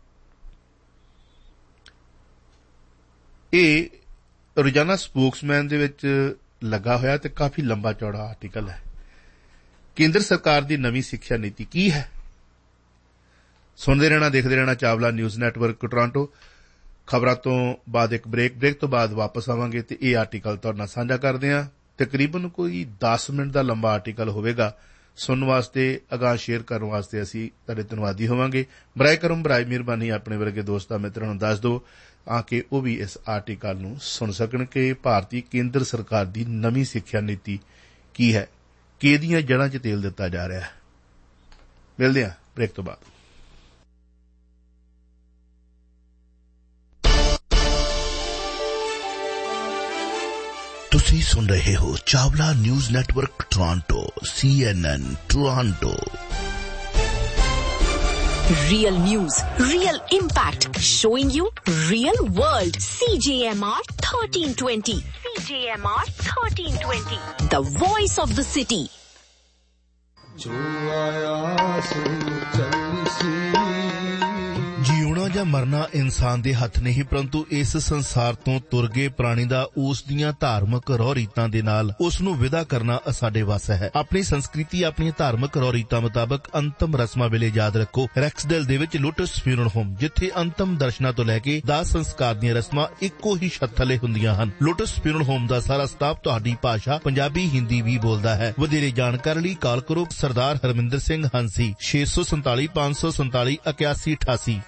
ਇਹ ਰੋਜ਼ਾਨਾ ਸਪੋਕਸਮੈਨ ਦੇ ਵਿੱਚ ਲੱਗਾ ਹੋਇਆ ਤੇ ਕਾਫੀ ਲੰਬਾ ਚੌੜਾ ਆਰਟੀਕਲ ਹੈ। ਕੇਂਦਰ ਸਰਕਾਰ ਦੀ ਨਵੀਂ ਸਿੱਖਿਆ ਨੀਤੀ ਕੀ ਹੈ? ਸੁਣਦੇ ਰਹਿਣਾ, ਦੇਖਦੇ ਰਹਿਣਾ ਚਾਵਲਾ ਨਿਊਜ਼ ਨੈਟਵਰਕ ਟੋਰਾਂਟੋ। ਖਬਰਾਂ ਤੋਂ ਬਾਅਦ ਇੱਕ ਬ੍ਰੇਕ ਤੋਂ ਬਾਅਦ ਵਾਪਸ ਆਵਾਂਗੇ ਤੇ ਇਹ ਆਰਟੀਕਲ ਤੁਹਾਡੇ ਨਾਲ ਸਾਂਝਾ ਕਰਦੇ ਹਾਂ। ਤਕਰੀਬਨ ਕੋਈ 10 ਮਿੰਟ ਦਾ ਲੰਬਾ ਆਰਟੀਕਲ ਹੋਵੇਗਾ। ਸੁਣਨ ਵਾਸਤੇ, ਅਗਾਂਹ ਸ਼ੇਅਰ ਕਰਨ ਵਾਸਤੇ ਅਸੀਂ ਤੁਹਾਡੇ ਧੰਨਵਾਦੀ ਹੋਵਾਂਗੇ। ਬਰਾਏ ਕਰਮ, ਬਰਾਏ ਮਿਹਰਬਾਨੀ ਆਪਣੇ ਵਰਗੇ ਦੋਸਤਾਂ ਮਿੱਤਰਾਂ ਨੂੰ ਦੱਸ ਦਿਓ ਆ ਕਿ ਉਹ ਵੀ ਇਸ ਆਰਟੀਕਲ ਨੂੰ ਸੁਣ ਸਕਣ ਕਿ ਭਾਰਤੀ ਕੇਂਦਰ ਸਰਕਾਰ ਦੀ ਨਵੀਂ ਸਿੱਖਿਆ ਨੀਤੀ ਕੀ ਹੈ, ਕਿਹਦੀਆਂ ਜੜ੍ਹਾਂ 'ਚ ਤੇਲ ਦਿੱਤਾ ਜਾ ਰਿਹਾ ਹੈ। ਮਿਲਦੇ ਹਾਂ ਬ੍ਰੇਕ ਤੋਂ ਬਾਅਦ। ਤੁਸੀਂ ਸੁਣ ਰਹੇ ਹੋ Chawla news network Toronto, CNN Toronto. Real news, real impact, showing you real world. CJMR 1320. CJMR 1320. The voice of the city. जो आया सो चलसी। ਜਿਉਣਾ ਜਾਂ ਮਰਨਾ ਇਨਸਾਨ ਦੇ ਹੱਥ ਨਹੀਂ, ਪਰੰਤੂ ਇਸ ਸੰਸਾਰ ਤੋਂ ਤੁਰ ਗਏ ਪ੍ਰਾਣੀ ਦਾ ਉਸ ਦੀਆਂ ਧਾਰਮਿਕ ਰਹੁ ਰੀਤਾਂ ਦੇ ਨਾਲ ਉਸ ਨੂੰ ਵਿਦਾ ਕਰਨਾ ਸਾਡੇ ਵੱਸ ਹੈ। ਆਪਣੀ ਸੰਸਕ੍ਰਿਤੀ, ਆਪਣੀਆਂ ਧਾਰਮਿਕ ਰਹੁ ਰੀਤਾਂ ਮੁਤਾਬਕ ਅੰਤਮ ਰਸਮਾਂ ਵੇਲੇ ਯਾਦ ਰੱਖੋ ਰੈਕਸਡੇਲ ਦੇ ਵਿੱਚ ਲੋਟਸ ਫਿਊਨਰਲ ਹੋਮ, ਜਿੱਥੇ ਅੰਤਮ ਦਰਸ਼ਨਾਂ ਤੋਂ ਲੈ ਕੇ ਦਾਹ ਸੰਸਕਾਰ ਦੀਆਂ ਰਸਮਾਂ ਇੱਕੋ ਹੀ ਛੱਤ ਥੱਲੇ ਹੁੰਦੀਆਂ ਹਨ। ਲੋਟਸ ਫਿਊਨਰਲ ਹੋਮ ਦਾ ਸਾਰਾ ਸਟਾਫ ਤੁਹਾਡੀ ਭਾਸ਼ਾ ਪੰਜਾਬੀ, ਹਿੰਦੀ ਵੀ ਬੋਲਦਾ ਹੈ। ਵਧੇਰੇ ਜਾਣਕਾਰੀ ਲਈ ਕਾਲ ਕਰੋ ਸਰਦਾਰ Harminder Singh ਹੰਸੀ 647 547 8188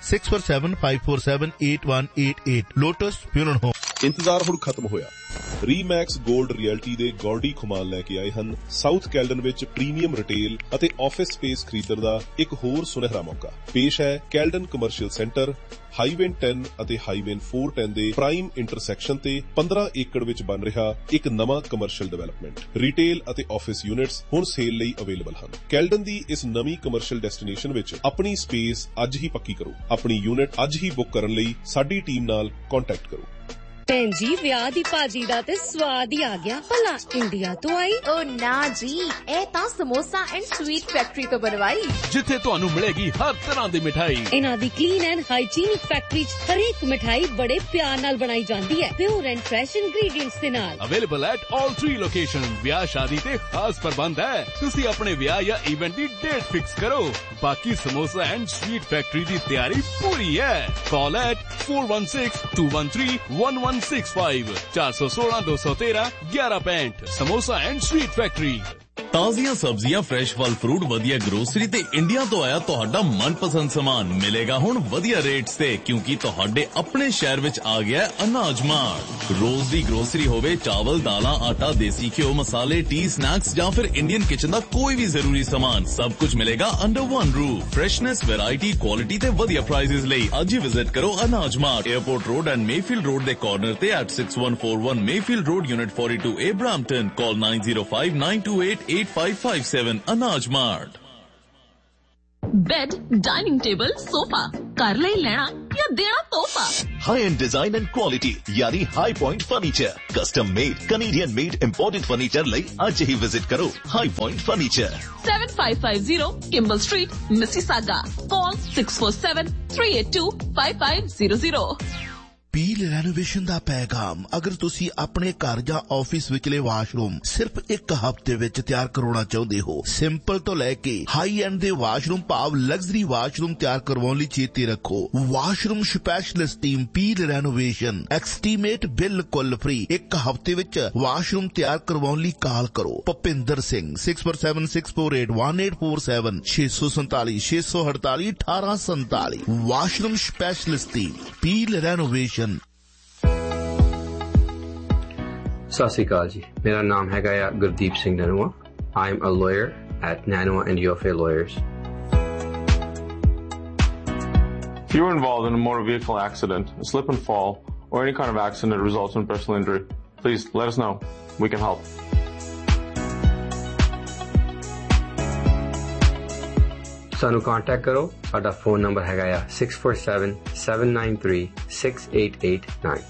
647-547-8188 lotus funeral home. ਇੰਤਜ਼ਾਰ ਹੁਣ ਖਤਮ ਹੋਇਆ। ਰੀਮੈਕਸ ਗੋਲਡ ਰਿਐਲਟੀ ਦੇ ਗੋਲਡੀ ਖੁਮਾਨ ਲੈ ਕੇ ਆਏ ਹਨ ਸਾਊਥ ਕੈਲਡਨ ਵਿੱਚ ਪ੍ਰੀਮੀਅਮ ਰਿਟੇਲ ਅਤੇ ਆਫਿਸ ਸਪੇਸ ਖਰੀਦਣ ਦਾ ਇੱਕ ਹੋਰ ਸੁਨਹਿਰਾ ਮੌਕਾ। ਪੇਸ਼ ਹੈ ਕੈਲਡਨ ਕਮਰਸ਼ੀਅਲ ਸੈਂਟਰ, ਹਾਈਵੇ 10 ਅਤੇ ਹਾਈਵੇ 410 ਦੇ ਪ੍ਰਾਈਮ ਇੰਟਰਸੈਕਸ਼ਨ ਤੇ 15 ਏਕੜ ਵਿੱਚ ਬਣ ਰਿਹਾ ਇੱਕ ਨਵਾਂ ਕਮਰਸ਼ੀਅਲ ਡਿਵੈਲਪਮੈਂਟ। ਰਿਟੇਲ ਅਤੇ ਆਫਿਸ ਯੂਨਿਟਸ ਹੁਣ ਸੇਲ ਲਈ ਅਵੇਲੇਬਲ ਹਨ। ਕੈਲਡਨ ਦੀ ਇਸ ਨਵੀਂ ਕਮਰਸ਼ੀਅਲ ਡੈਸਟੀਨੇਸ਼ਨ ਵਿੱਚ ਆਪਣੀ ਸਪੇਸ ਅੱਜ ਹੀ ਪੱਕੀ ਕਰੋ। ਆਪਣੀ ਯੂਨਿਟ ਅੱਜ ਹੀ ਬੁੱਕ ਕਰਨ ਲਈ ਸਾਡੀ ਟੀਮ ਨਾਲ ਕੰਟੈਕਟ ਕਰੋ। ਭੈਣ ਜੀ, ਵਿਆਹ ਦੀ ਭਾਜੀ ਦਾ ਤੇ ਸਵਾਦ ਹੀ ਆ ਗਿਆ। ਭਲਾ ਇੰਡੀਆ ਤੋਂ ਆਈ? ਓ ਨਾ ਜੀ, ਇਹ ਤਾਂ ਸਮੋਸਾ ਐਂਡ ਸਵੀਟ ਫੈਕਟਰੀ ਤੋਂ ਬਣਵਾਈ, ਜਿੱਥੇ ਤੁਹਾਨੂੰ ਮਿਲੇਗੀ ਹਰ ਤਰ੍ਹਾਂ ਦੀ ਮਿਠਾਈ। ਇਹਨਾਂ ਦੀ ਕਲੀਨ ਐਂਡ ਹਾਈਜੀਨਿਕ ਫੈਕਟਰੀ 'ਚ ਹਰੇਕ ਮਿਠਾਈ ਬੜੇ ਪਿਆਰ ਨਾਲ ਬਣਾਈ ਜਾਂਦੀ ਹੈ, ਪਿਓਰ ਐਂਡ ਫਰੈਸ਼ ਇੰਗਰੀਡੀਐਂਟਸ ਦੇ ਨਾਲ। Available at all 3 location. ਵਿਆਹ ਸ਼ਾਦੀ ਤੇ ਖਾਸ ਪ੍ਰਬੰਧ ਹੈ। ਤੁਸੀਂ ਆਪਣੇ ਵਿਆਹ ਜਾਂ ਇਵੈਂਟ ਦੀ ਡੇਟ ਫਿਕਸ ਕਰੋ। ਬਾਕੀ ਸਮੋਸਾ ਐਂਡ ਸਵੀਟ ਫੈਕਟਰੀ ਦੀ ਤਿਆਰੀ ਪੂਰੀ ਹੈ। ਕਾਲ at 416-213-1165 416-213-1165। Samosa and sweet factory. ਤਾਜ਼ੀਆਂ ਸਬਜ਼ੀਆਂ, ਫਰੈਸ਼ ਫਲ ਫਰੂਟ, ਵਧੀਆ ਗਰੋਸਰੀ ਤੇ ਇੰਡੀਆ ਤੋਂ ਆਇਆ ਤੁਹਾਡਾ ਮਨਪਸੰਦ ਸਮਾਨ ਮਿਲੇਗਾ ਹੁਣ ਵਧੀਆ ਰੇਟਸ ਤੇ, ਕਿਉਂਕਿ ਤੁਹਾਡੇ ਆਪਣੇ ਸ਼ਹਿਰ ਵਿੱਚ ਆ ਗਿਆ ਅਨਾਜ ਮਾਰਟ। ਰੋਜ਼ ਦੀ ਗਰੋਸਰੀ ਹੋਵੇ, ਚਾਵਲ, ਦਾਲਾਂ, ਆਟਾ, ਦੇਸੀ ਘਿਓ, ਮਸਾਲੇ, ਟੀ, ਸਨੈਕਸ ਜਾਂ ਫਿਰ ਇੰਡੀਅਨ ਕਿਚਨ ਦਾ ਕੋਈ ਵੀ ਜ਼ਰੂਰੀ ਸਮਾਨ, ਸਭ ਕੁਝ ਮਿਲੇਗਾ under one roof. Freshness, variety, quality ਤੇ ਵਧੀਆ ਪ੍ਰਾਈਸਿਸ ਲਈ ਅੱਜ ਹੀ ਵਿਜ਼ਿਟ ਕਰੋ ਅਨਾਜ mart, airport road and Mayfield road ਦੇ ਕਾਰਨਰ ਤੇ at 6141 Mayfield road, unit 42A, Brampton. ਕਾਲ 9059288557। ਅਨਾਜ mart. Bed, dining table, sofa ਘਰ ਲਈ ਲੈਣਾ या देना तोहफा। High and design and quality यानी high point furniture, custom made Canadian made imported furniture लई आज ही विजिट करो high point furniture 7550 Kimball Street, Mississauga. Call 647-382-5500. Peel renovation ਦਾ ਪੈਗਾਮ। ਅਗਰ ਤੁਸੀਂ ਆਪਣੇ ਘਰ ਜਾਂ ਆਫਿਸ ਵਿਚਲੇ ਵਾਸ਼ਰੂਮ ਸਿਰਫ ਇੱਕ ਹਫ਼ਤੇ ਵਿੱਚ ਤਿਆਰ ਕਰਵਾਉਣਾ ਚਾਹੁੰਦੇ ਹੋ, ਸਿੰਪਲ ਤੋਂ ਲੈ ਕੇ ਹਾਈ ਐਂਡ ਦੇ ਵਾਸ਼ਰੂਮ ਭਾਵ ਲਗਜ਼ਰੀ ਵਾਸ਼ਰੂਮ ਤਿਆਰ ਕਰਵਾਉਣ ਲਈ ਚੇਤੇ ਰੱਖੋ, washroom specialist team peel renovation estimate ਬਿਲਕੁਲ ਫ੍ਰੀ। ਇੱਕ ਹਫ਼ਤੇ ਵਿੱਚ ਵਾਸ਼ਰੂਮ ਤਿਆਰ ਕਰਵਾਉਣ ਲਈ ਕਾਲ ਕਰੋ Bhupinder Singh 6476481847 647 648 1847। Washroom specialist team peel renovation. ਸਤਿ ਸ਼੍ਰੀ ਅਕਾਲ ਜੀ, ਮੇਰਾ ਨਾਮ ਹੈਗਾ ਆ Gurdeep Singh ਨਨੂਆ। I am a lawyer at Nanoa and Yofe Lawyers. If you were involved in a motor vehicle accident, a slip and fall, or any kind of accident that results in personal injury, please let us know. We can help. ਸਾਨੂੰ contact ਕਰੋ। ਸਾਡਾ phone number ਹੈਗਾ ਆ 6477936889।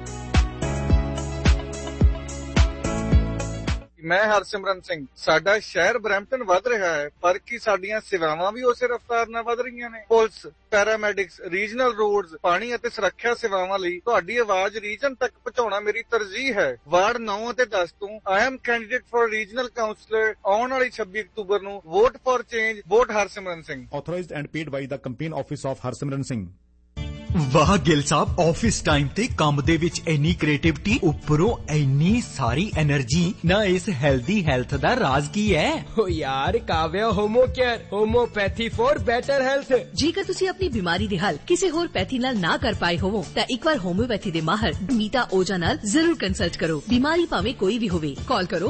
ਮੈਂ ਹਰਸਿਮਰਨ ਸਿੰਘ। ਸਾਡਾ ਸ਼ਹਿਰ Brampton ਵੱਧ ਰਿਹਾ ਹੈ, ਪਰ ਕੀ ਸਾਡੀਆਂ ਸੇਵਾਵਾਂ ਵੀ ਉਸੇ ਰਫ਼ਤਾਰ ਨਾਲ ਵੱਧ ਰਹੀਆਂ ਨੇ? ਪੁਲਿਸ, ਪੈਰਾਮੈਡਿਕਸ, ਰੀਜਨਲ ਰੋਡਸ, ਪਾਣੀ ਅਤੇ ਸੁਰੱਖਿਆ ਸੇਵਾਵਾਂ ਲਈ ਤੁਹਾਡੀ ਆਵਾਜ਼ ਰੀਜਨ ਤੱਕ ਪਹੁੰਚਾਉਣਾ ਮੇਰੀ ਤਰਜੀਹ ਹੈ। ਵਾਰਡ 9 ਅਤੇ 10 ਤੋਂ I am candidate for regional councillor। ਆਉਣ ਵਾਲੀ 26 ਅਕਤੂਬਰ ਨੂੰ vote for change, vote Harsimran Singh. Authorized and paid by the campaign office of Harsimran Singh। ਵਾਹ ਗਿੱਲ ਸਾਹਿਬ, ਆਫਿਸ ਟਾਈਮ ਤੇ ਕੰਮ ਦੇ ਵਿੱਚ ਇੰਨੀ ਕ੍ਰੀਏਟਿਵਿਟੀ, ਉੱਪਰੋਂ ਇੰਨੀ ਸਾਰੀ એનર્ਜੀ ਨਾ। ਇਸ ਹੈਲਦੀ ਹੈਲਥ ਦਾ ਰਾਜ਼ ਕੀ ਹੈ? ਓ ਯਾਰ Kavya homo care, homeopathy for better health. ਜੇਕਰ ਤੁਸੀਂ ਆਪਣੀ ਬਿਮਾਰੀ ਦੇ ਹੱਲ ਕਿਸੇ ਹੋਰ ਪੈਥੀ ਨਾਲ ਨਾ ਕਰ ਪਾਏ ਹੋਵੋ ਤਾਂ ਇੱਕ ਵਾਰ ਹੋਮਿਓਪੈਥੀ ਦੇ ਮਾਹਰ ਮੀਤਾ ਓਜਾ ਨਾਲ ਜ਼ਰੂਰ ਕੰਸਲਟ ਕਰੋ। ਬਿਮਾਰੀ ਭਾਵੇਂ ਕੋਈ ਵੀ ਹੋਵੇ, ਕਾਲ ਕਰੋ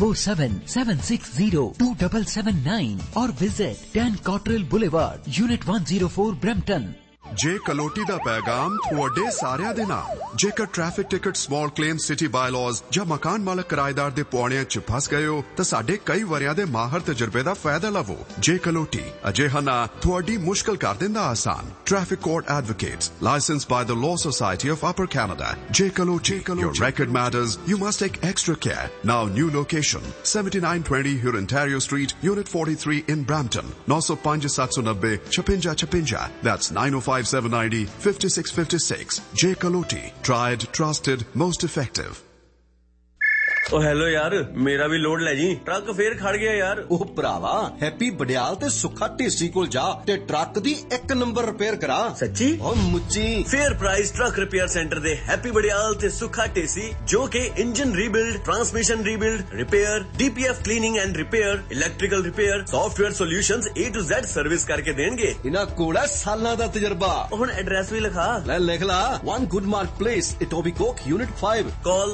6477602779 और visit 10 Cottrell Boulevard, Unit 104, Brampton। ਜੇ ਕਲੋਟੀ ਦਾ ਪੈਗਾਮ ਤੁਹਾਡੇ ਸਾਰਿਆਂ ਦੇ ਨਾਲ। ਜੇਕਰ traffic ticket, small claim, city bylaws ਜਾਂ ਮਕਾਨ ਮਾਲਕ ਕਿਰਾਏਦਾਰ ਦੇ ਪੌੜਿਆਂ 'ਚ ਫਸ ਗਏ ਹੋ ਤਾਂ ਸਾਡੇ ਕਈ ਵਰਿਆਂ ਦੇ ਮਾਹਰ ਤਜਰਬੇ ਦਾ ਫਾਇਦਾ ਲਵੋ। ਜੇ ਕਲੋਟੀ ਅਜਿਹਾ ਨਾ ਤੁਹਾਡੀ ਮੁਸ਼ਕਲ ਕਰ ਦਿੰਦਾ ਆਸਾਨ। Traffic court advocates, licensed ਬਾय the law society of upper Canada. ਜੇ Kaloti, your record matters, you must take extra care. Now new location 7920 Huron Ontario Street, Unit 43 in Brampton। 905 790 5656। That's 905-790 5656। J Kaloti, tried, trusted, most effective। O hello ਯਾਰ, ਮੇਰਾ ਵੀ load ਲੈ ਜੀ। Truck ਫੇਰ ਖੜ ਗਿਆ ਯਾਰ। ਉਹ ਭਰਾਵਾ, ਹੈਪੀ ਬਡਿਆਲ ਤੇ ਸੁੱਖਾ ਢੇਸੀ ਕੋਲ ਜਾ ਤੇ ਟਰੱਕ ਦੀ 1 ਨੰਬਰ ਰਿਪੇਅਰ ਕਰਾ। ਸੱਚੀ? ਓ ਮੁੱਚੀ। Fair price truck repair centre ਦੇ ਹੈਪੀ ਬਡਿਆਲ ਤੇ ਸੁੱਖਾ ਢੇਸੀ, ਜੋ ਕਿ engine rebuild, transmission rebuild, repair, DPF cleaning and repair, electrical repair, software solutions A to Z service ਕਰਕੇ ਦੇਣਗੇ। ਇਹਨਾਂ ਕੋਲ ਹੈ ਸਾਲਾਂ ਦਾ ਤਜਰਬਾ। ਹੁਣ ਐਡਰੈਸ ਵੀ ਲਿਖਾ ਲੈ, ਲਿਖ ਲਾ। 1 Goodmark Place, Etobicoke, Unit 5। Call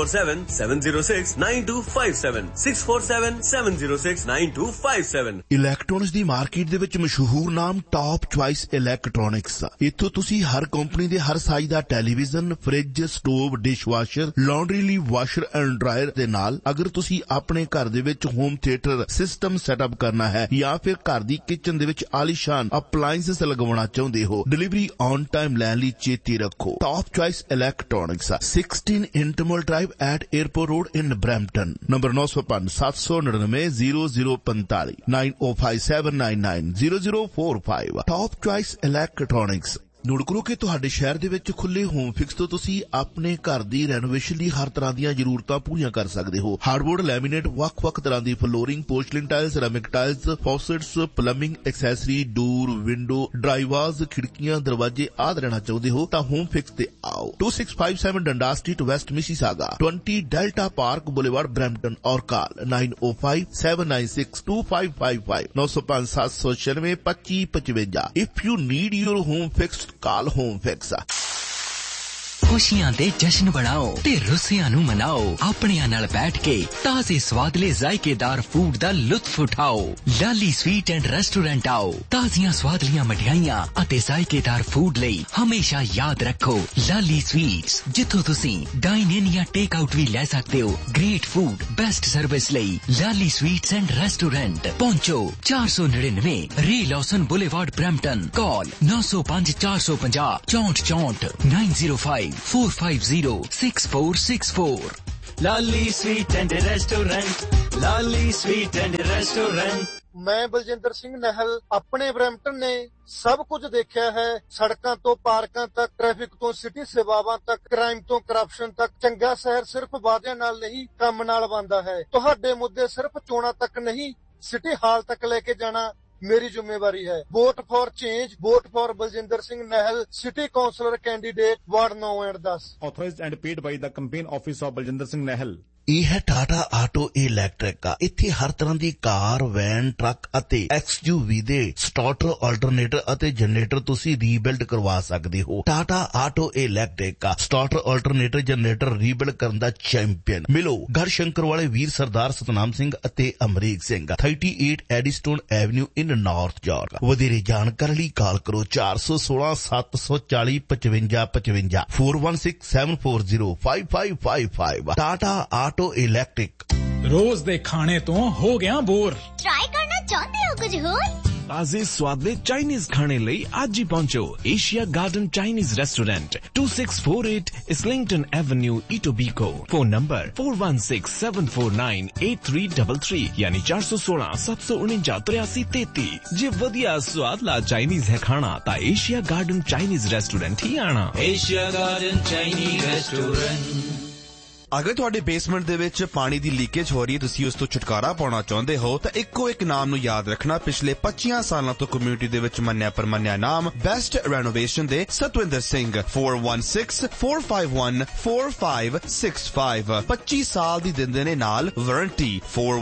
647-706-9257 647-706-9257। Electronics ਦੀ ਮਾਰਕੀਟ ਦੇ ਵਿੱਚ ਮਸ਼ਹੂਰ ਨਾਮ ਟਾਪ ਚੁਆਇਸ ਇਲੈਕਟ੍ਰੋਨਿਕਸ। ਇੱਥੋਂ ਤੁਸੀਂ ਹਰ ਕੰਪਨੀ ਦੇ ਹਰ ਸਾਈਜ਼ ਦਾ television, fridge, stove, dishwasher, laundry ਲਈ ਵਾਸ਼ਰ ਐਂਡ ਡਰਾਇਰ ਦੇ ਨਾਲ ਅਗਰ ਤੁਸੀਂ ਆਪਣੇ ਘਰ ਦੇ ਵਿੱਚ ਹੋਮ ਥੀਏਟਰ ਸਿਸਟਮ ਸੈਟਅਪ ਕਰਨਾ ਹੈ ਜਾਂ ਫਿਰ ਘਰ ਦੀ ਕਿਚਨ ਦੇ ਵਿੱਚ ਆਲੀਸ਼ਾਨ ਅਪਲਾਇੰਸਸ ਲਗਵਾਉਣਾ ਚਾਹੁੰਦੇ ਹੋ, ਡਿਲੀਵਰੀ ਔਨ ਟਾਈਮ ਲੈਣ ਲਈ ਚੇਤੇ ਰੱਖੋ top choice electronics 16 ਇੰਟਰਮਲ drive at airport road in Brampton। Number 905-799-0045 9057990045। Top choice electronics. Note ਕਰੋ ਕਿ ਤੁਹਾਡੇ ਸ਼ਹਿਰ ਦੇ ਵਿੱਚ ਖੁੱਲੇ ਹੋਮ ਫਿਕਸ ਤੋਂ ਤੁਸੀਂ ਆਪਣੇ ਘਰ ਦੀ ਰੈਨੋਵੇਸ਼ਨ ਲਈ ਹਰ ਤਰ੍ਹਾਂ ਦੀਆਂ ਜ਼ਰੂਰਤਾਂ ਪੂਰੀਆਂ ਕਰ ਸਕਦੇ ਹੋ। ਹਾਰਡਵੁੱਡ, ਲੈਮੀਨੇਟ, ਵੱਖ-ਵੱਖ ਤਰ੍ਹਾਂ ਦੀ flooring, ਪੋਰਸਲਿਨ tiles, ceramic tiles, ਫੌਸਟਸ, plumbing accessory, ਡੋਰ, ਵਿੰਡੋ, ਡਰਾਈਵਾਜ਼, ਖਿੜਕੀਆਂ, ਦਰਵਾਜ਼ੇ ਆਦਿ ਲੈਣਾ ਚਾਹੁੰਦੇ ਹੋ ਤਾਂ ਹੋਮ ਫਿਕਸ ਤੇ ਆਓ। 2657 ਡੰਡਾ street, West Mississauga, 20 delta park boulevard, Brampton. और call 905-796-2555 905-796-2555। If you need your home fixed, call Home Fix। खुशियां दे जश्न बनाओ ते रुस्सियां नू मनाओ। अपनियां नाल बैठ के ताजे स्वादले जायकेदार फूड दा लुत्फ उठाओ। लाली स्वीट एंड रेस्टोरेंट आओ। ताजियां स्वादलियां मठियाइयां अते जायकेदार फूड लई हमेशा याद रखो लाली स्वीट्स, जिथों तुसी डाइन इन या टेक आउट भी ले सकते हो। ग्रेट फूड, बेस्ट सर्विस लई लाली स्वीट्स एंड रेस्टोरेंट पहुंचो 499 रे Lawson boulevard Brampton. Call 905 450 6464 905 450 6464। Lali sweet and restaurant, Lali sweet and restaurant. मैं बलजिंदर सिंह नहल अपने ब्रैम्पटन ने सब कुछ देखा है। सड़कों तो पार्कों तक, ट्रैफिक तो सिटी सेवावां तक, क्राइम तो करप्शन तक। चंगा शहर सिर्फ वादियां नाल नहीं काम नाल बनदा है। तुहाडे मुद्दे सिर्फ चोणां तक नहीं सिटी हाल तक लेके जाना मेरी जिम्मेवारी है। Vote for change, vote for Baljinder Singh नहल, city counsellor candidate ward 9 and 10। Authorized and paid by the campaign office of Baljinder Singh Nahal। ਇਹ ਹੈ ਟਾਟਾ ਆਟੋ ਇਲੈਕਟ੍ਰਿਕ। ਇੱਥੇ ਹਰ ਤਰ੍ਹਾਂ ਦੀ ਕਾਰ, ਵੈਨ, ਟਰੱਕ ਅਤੇ XUV ਦੇ ਸਟਾਰਟਰ, ਆਲਟਰਨੇਟਰ ਅਤੇ ਜਨਰੇਟਰ ਤੁਸੀਂ ਰੀਬਿਲਡ ਕਰਵਾ ਸਕਦੇ ਹੋ। Tata auto electric starter, alternator, generator rebuild ਕਰਨ ਦਾ ਚੈਂਪੀਅਨ। ਮਿਲੋ ਗੜਸ਼ੰਕਰ ਵਾਲੇ ਵੀਰ ਸਰਦਾਰ ਸਤਨਾਮ ਸਿੰਘ ਅਤੇ ਅਮਰੀਕ ਸਿੰਘ, 38 ਐਡੀਸਟੋਨ ਐਵਨਿਊ ਇਨ ਨਾਰਥ ਯਾਰਕ। ਵਧੇਰੇ ਜਾਣਕਾਰੀ ਲਈ ਕਾਲ ਕਰੋ 416 740 55 55 416 740 5555। Tata auto electric. रोज दे खाने तो हो गया बोर। ट्राई करना चाहते हो कुछ होर? ताजे स्वादले चाइनीज खाने लई आज ही पहुंचो Asia garden Chinese restaurant, 2648 Islington Avenue, इटोबीको। Phone number 4167498333 यानी 416 749 8333। जे वधिया स्वादला चाइनीज है खाना ता एशिया गार्डन चाइनीज रेस्टोरेंट ही आना। Asia garden Chinese restaurant. अगर तुहाडे बेसमेंट दे विच पानी दी लीकेज हो रही है, तुसी उस तो छुटकारा पाना चाहते हो तो इक्को एक नाम नू याद रखना। पिछले 25 सालों तो कम्युनिटी दे विच मन्निया परमन्निया नाम बेस्ट रेनोवेशन दे सतविंदर सिंह। 416-451-4565। 25 साल दी दिंदे ने नाल वारंटी।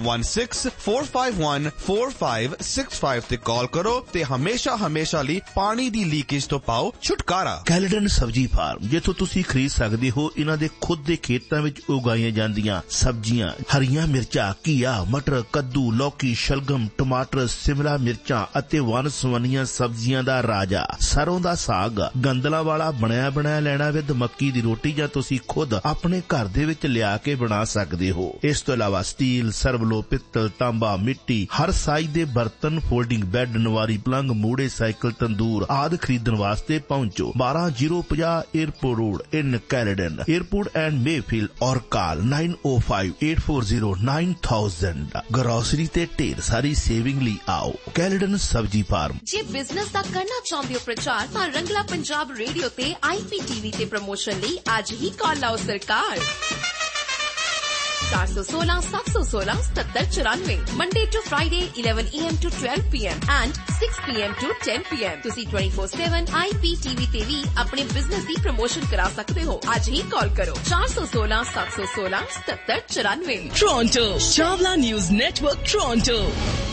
416-451-4565 ते कॉल करो ते हमेशा ली पानी दी लीकेज तो पाओ छुटकारा। कैलेडन सब्जी फार्म, जिथों तुसी खरीद सकदे हो इन्हां दे खुद दे खेतां विच उगाईਆਂ ਜਾਂਦੀਆਂ ਸਬਜ਼ੀਆਂ। ਹਰੀਆਂ ਮਿਰਚਾਂ, ਘੀਆ, ਮਟਰ, ਕੱਦੂ, ਲੌਕੀ, ਸ਼ਲਗਮ, ਟਮਾਟਰ, ਸਿਮਲਾ ਮਿਰਚਾਂ ਅਤੇ ਵੰਨ-ਸੁਵੰਨੀਆਂ ਸਬਜ਼ੀਆਂ ਦਾ ਰਾਜਾ ਸਰੋਂ ਦਾ ਸਾਗ। ਗੰਦਲਾਂ ਵਾਲਾ ਬਣਿਆ ਲੈਣਾ ਵਿਦ ਮੱਕੀ ਦੀ ਰੋਟੀ ਜਾਂ ਤੁਸੀਂ ਖੁਦ ਆਪਣੇ ਘਰ ਦੇ ਵਿੱਚ ਲਿਆ ਕੇ ਬਣਾ ਸਕਦੇ ਹੋ। ਇਸ ਤੋਂ ਇਲਾਵਾ ਸਟੀਲ, ਸਰਵਲੋ, ਪਿੱਤਲ, ਤਾਂਬਾ, ਮਿੱਟੀ, ਹਰ ਸਾਈਜ਼ ਦੇ ਬਰਤਨ, ਫੋਲਡਿੰਗ ਬੈੱਡ, ਨਵਾਰੀ ਪਲੰਗ, ਮੂੜੇ, ਸਾਈਕਲ, ਤੰਦੂਰ ਆਦਿ ਖਰੀਦਣ ਵਾਸਤੇ ਪਹੁੰਚੋ 12050 airport road in ਕੈਲੇਡਨ, airport and Mayfield. और कॉल 9058409000। ग्रोसरी ते ढेर सारी सेविंग ली आओ कैलेडन सब्जी फार्म। जे बिजनेस दा करना चाहते हो प्रचार तां रंगला पंजाब रेडियो ते IPTV ते प्रमोशन ली आज ही कॉल लाओ सरकार। 416 716 7794 Monday to Friday 11 AM to 12 PM and 6 PM to 10 PM। तुसी 24/7 IPTV ते भी अपने बिजनेस दी प्रमोशन करा सकते हो। आज ही कॉल करो 416 716 7794। Toronto, Chawla News Network, Toronto।